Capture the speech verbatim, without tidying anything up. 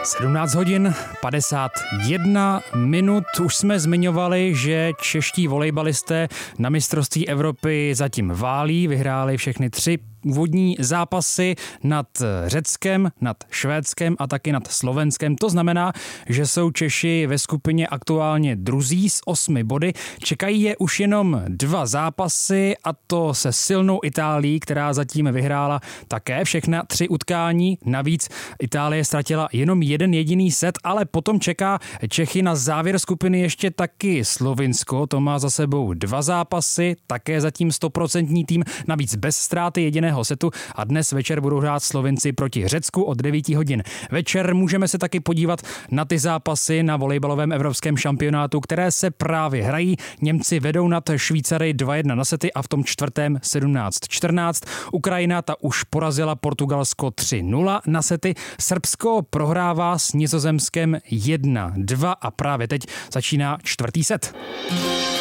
sedmnáct hodin padesát jedna minut. Už jsme zmiňovali, že čeští volejbalisté na mistrovství Evropy zatím válí, vyhráli všechny tři úvodní zápasy nad Řeckem, nad Švédskem a taky nad Slovenskem. To znamená, že jsou Češi ve skupině aktuálně druzí s osmi body. Čekají je už jenom dva zápasy, a to se silnou Itálií, která zatím vyhrála také všechna tři utkání. Navíc Itálie ztratila jenom jeden jediný set, ale potom čeká Čechy na závěr skupiny ještě taky Slovinsko. To má za sebou dva zápasy, také zatím stoprocentní tým, navíc bez ztráty jediného setu, a dnes večer budou hrát Slovinci proti Řecku od devět hodin večer. Můžeme se taky podívat na ty zápasy na volejbalovém evropském šampionátu, které se právě hrají. Němci vedou nad Švýcary dva jedna na sety a v tom čtvrtém sedmnáct čtrnáct. Ukrajina ta už porazila Portugalsko tři nula na sety. Srbsko prohrává s Nizozemskem jedna dva a právě teď začíná čtvrtý set.